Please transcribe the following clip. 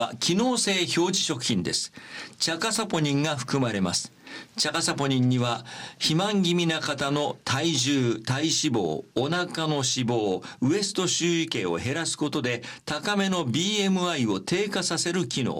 機能性表示食品です。チャカサポニンが含まれます。チャカサポニンには肥満気味な方の体重、体脂肪、お腹の脂肪、ウエスト周囲系を減らすことで高めの BMI を低下させる機能、